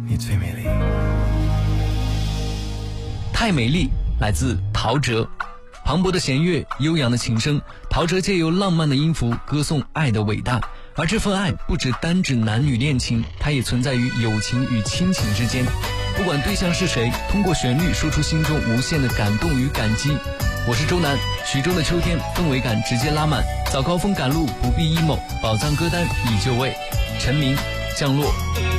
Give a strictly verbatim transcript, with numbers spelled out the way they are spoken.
你最美丽。 太美丽来自陶喆。磅礴的弦乐，悠扬的琴声，陶喆借由浪漫的音符歌颂爱的伟大，而这份爱不只单指男女恋情，它也存在于友情与亲情之间。不管对象是谁，通过旋律说出心中无限的感动与感激。我是周南，徐州的秋天氛围感直接拉满，早高峰赶路不必 emo， 宝藏歌单已就位，陈明降落。